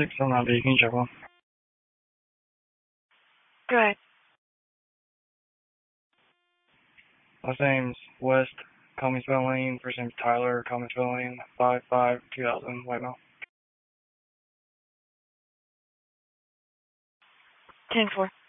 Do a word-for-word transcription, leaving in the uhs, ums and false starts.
six oh nine B, can you check one? Go ahead. Last name's West, call me spelling. First name's Tyler, call me spelling. five five two thousand, white male. ten four.